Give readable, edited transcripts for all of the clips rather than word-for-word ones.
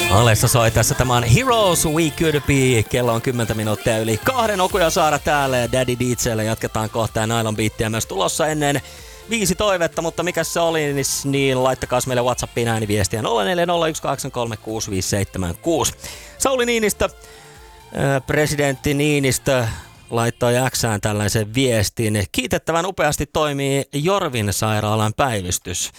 Alessa soi tässä. Tämä on Heroes We Could Be. Kello on 10 minuuttia yli 2. Okuja Saara täällä ja Daddy DJ:llä jatketaan kohta ja Nylon Beatia myös tulossa ennen 5 toivetta, mutta mikä se oli, niin laittakaa meille WhatsAppiin ääniviestiä 0401836576. Sauli Niinistö, presidentti Niinistö laittoi Xään tällaisen viestin. Kiitettävän upeasti toimii Jorvin sairaalan päivystys.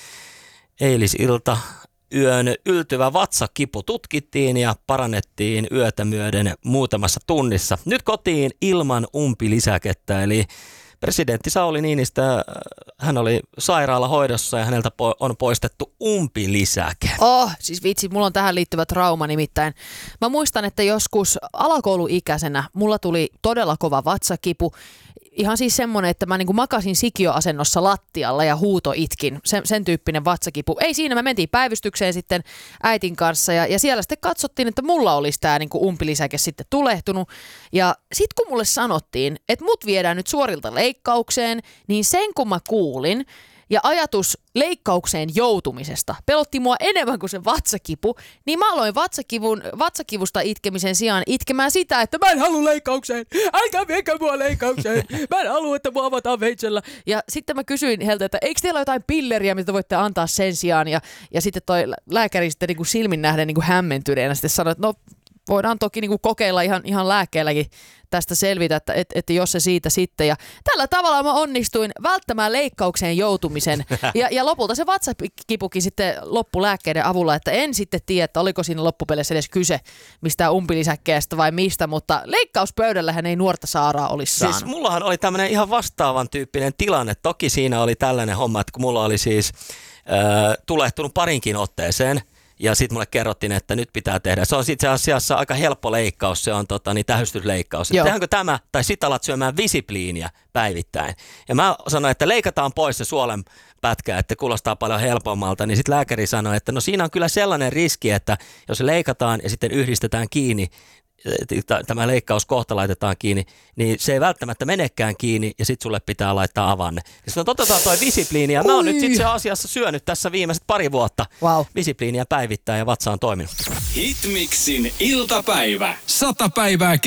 Eilisilta yön yltyvä vatsakipu tutkittiin ja parannettiin yötä myöden muutamassa tunnissa. Nyt kotiin ilman umpilisäkettä, eli presidentti Sauli Niinistö, hän oli sairaalahoidossa ja häneltä on poistettu umpilisäke. Siis vitsi, mulla on tähän liittyvä trauma nimittäin. Mä muistan, että joskus alakouluikäisenä mulla tuli todella kova vatsakipu. Ihan siis semmoinen, että mä niinku makasin sikioasennossa lattialla ja huutoitkin. Sen tyyppinen vatsakipu. Ei siinä, me mentiin päivystykseen sitten äitin kanssa ja siellä sitten katsottiin, että mulla olisi tää niinku umpilisäke sitten tulehtunut. Ja sit kun mulle sanottiin, että mut viedään nyt suorilta leikkaukseen, niin sen kun mä kuulin ja ajatus leikkaukseen joutumisesta pelotti mua enemmän kuin se vatsakipu, niin mä aloin vatsakivusta itkemisen sijaan itkemään sitä, että mä en halua leikkaukseen, älkää viekää mua leikkaukseen, mä en halua, että mua avataan veitsellä. Ja sitten mä kysyin heiltä, että eikö teillä ole jotain pilleriä, mitä voitte antaa sen sijaan, ja sitten toi lääkäri sitten niin kuin silmin nähden niin kuin hämmentyneenä sitten sanoi, että no voidaan toki niin kuin kokeilla ihan lääkkeelläkin tästä selvitä, että jos se siitä sitten. Ja tällä tavalla mä onnistuin välttämään leikkaukseen joutumisen. Ja lopulta se vatsakipukin sitten loppulääkkeiden avulla, että en sitten tiedä, että oliko siinä loppupeleissä edes kyse mistään umpilisäkkeestä vai mistä, mutta leikkauspöydällähän ei nuorta Saaraa olisi saanut. Siis mullahan oli tämmöinen ihan vastaavan tyyppinen tilanne. Toki siinä oli tällainen homma, että kun mulla oli siis tulehtunut parinkin otteeseen, ja sitten mulle kerrottiin, että nyt pitää tehdä. Se on itse asiassa aika helppo leikkaus, se on tähystysleikkaus. Tehdäänkö tämä, tai sit alat syömään visipliiniä päivittäin. Ja mä sanoin, että leikataan pois se suolen pätkä, että kuulostaa paljon helpommalta. Niin sitten lääkäri sanoi, että no siinä on kyllä sellainen riski, että jos se leikataan ja sitten yhdistetään kiinni, tämä leikkauskohta laitetaan kiinni, niin se ei välttämättä menekään kiinni ja sitten sulle pitää laittaa avanne. Ja sitten otetaan toi visipliini ja mä oon nyt itse asiassa syönyt tässä viimeiset 2 vuotta visipliiniä päivittäin ja vatsa on toiminut. Hitmixin iltapäivä. 100 päivää